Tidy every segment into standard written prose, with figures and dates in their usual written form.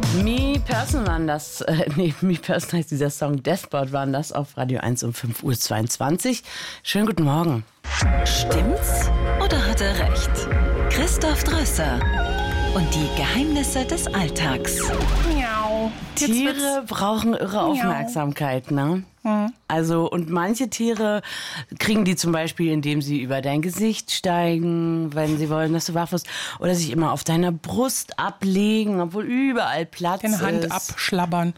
Me Person waren das, Me Person heißt dieser Song, Deathbird waren das auf Radio 1 um 5:22 Uhr. Schönen guten Morgen. Stimmt's oder hat er recht? Christoph Drösser und die Geheimnisse des Alltags. Miau. Tiere brauchen irre Aufmerksamkeit, ne? Also, und manche Tiere kriegen die zum Beispiel, indem sie über dein Gesicht steigen, wenn sie wollen, dass du wach wirst, oder sich immer auf deiner Brust ablegen, obwohl überall Platz ist. Den Hand abschlabbern.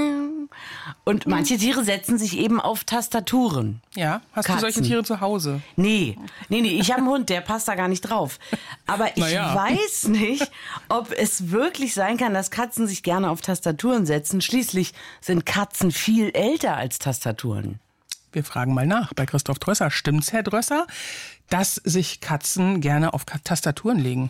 Und manche Tiere setzen sich eben auf Tastaturen. Ja, hast Katzen. du solche Tiere zu Hause? Nee, ich habe einen Hund, der passt da gar nicht drauf. Aber ich weiß nicht, ob es wirklich sein kann, dass Katzen sich gerne auf Tastaturen setzen. Schließlich sind Katzen viel älter als Tastaturen. Wir fragen mal nach bei Christoph Drösser. Stimmt's, Herr Drösser, dass sich Katzen gerne auf Tastaturen legen?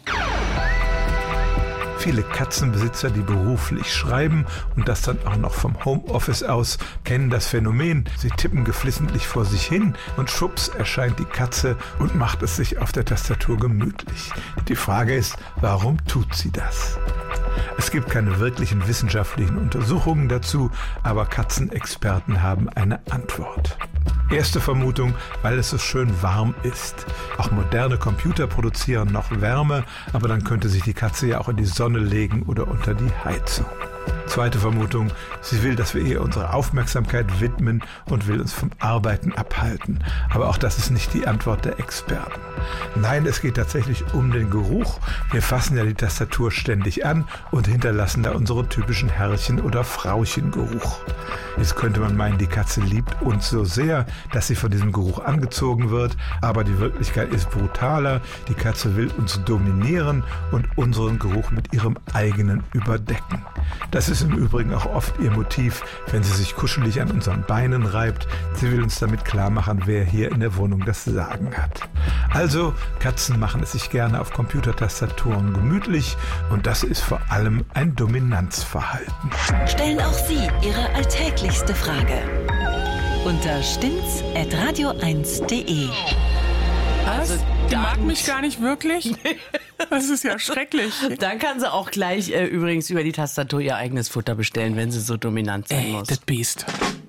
Viele Katzenbesitzer, die beruflich schreiben und das dann auch noch vom Homeoffice aus, kennen das Phänomen. Sie tippen geflissentlich vor sich hin und schwupps erscheint die Katze und macht es sich auf der Tastatur gemütlich. Die Frage ist, warum tut sie das? Es gibt keine wirklichen wissenschaftlichen Untersuchungen dazu, aber Katzenexperten haben eine Antwort. Erste Vermutung, weil es so schön warm ist. Auch moderne Computer produzieren noch Wärme, aber dann könnte sich die Katze ja auch in die Sonne legen oder unter die Heizung. Zweite Vermutung, sie will, dass wir ihr unsere Aufmerksamkeit widmen und will uns vom Arbeiten abhalten. Aber auch das ist nicht die Antwort der Experten. Nein, es geht tatsächlich um den Geruch. Wir fassen ja die Tastatur ständig an und hinterlassen da unseren typischen Herrchen- oder Frauchengeruch. Jetzt könnte man meinen, die Katze liebt uns so sehr, dass sie von diesem Geruch angezogen wird. Aber die Wirklichkeit ist brutaler. Die Katze will uns dominieren und unseren Geruch mit ihrem eigenen überdecken. Das ist im Übrigen auch oft ihr Motiv, wenn sie sich kuschelig an unseren Beinen reibt. Sie will uns damit klar machen, wer hier in der Wohnung das Sagen hat. Also, Katzen machen es sich gerne auf Computertastaturen gemütlich und das ist vor allem ein Dominanzverhalten. Stellen auch Sie Ihre alltäglichste Frage unter stimmt's@radio1.de. Also, die mag mich gar nicht wirklich? Das ist ja schrecklich. Dann kann sie auch gleich übrigens über die Tastatur ihr eigenes Futter bestellen, wenn sie so dominant sein muss. Das Biest.